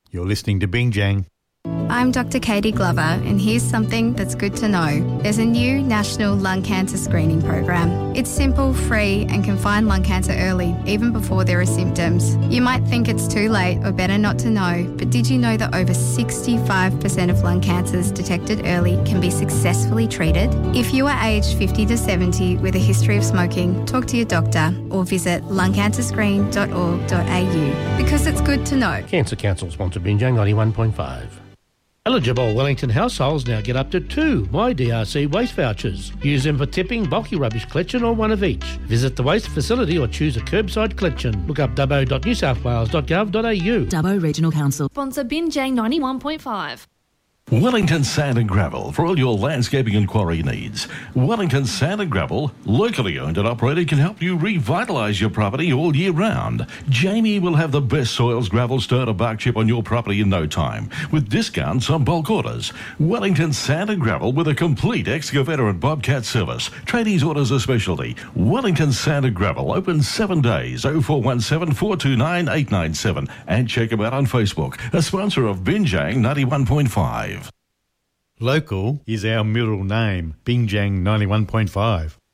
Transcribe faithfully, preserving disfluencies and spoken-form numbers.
You're listening to Bingjang. I'm Doctor Katie Glover, and here's something that's good to know. There's a new national lung cancer screening program. It's simple, free, and can find lung cancer early, even before there are symptoms. You might think it's too late or better not to know, but did you know that over sixty-five percent of lung cancers detected early can be successfully treated? If you are aged fifty to seventy with a history of smoking, talk to your doctor or visit lung cancer screen dot org dot a u, because it's good to know. Cancer Council sponsor Bingjang ninety-one point five. Eligible Wellington households now get up to two My D R C waste vouchers. Use them for tipping, bulky rubbish collection or one of each. Visit the waste facility or choose a curbside collection. Look up dubbo dot new south wales dot gov dot a u. Dubbo Regional Council. Sponsor Bingjang ninety-one point five. Wellington Sand and Gravel for all your landscaping and quarry needs. Wellington Sand and Gravel, locally owned and operated, can help you revitalise your property all year round. Jamie will have the best soils, gravel, stone or bark chip on your property in no time, with discounts on bulk orders. Wellington Sand and Gravel with a complete excavator and bobcat service. Tradies orders a specialty. Wellington Sand and Gravel, open seven days, oh four one seven, four two nine, eight nine seven. And check them out on Facebook, a sponsor of Bingjang ninety-one point five. Local is our middle name, Bingjang ninety-one point five.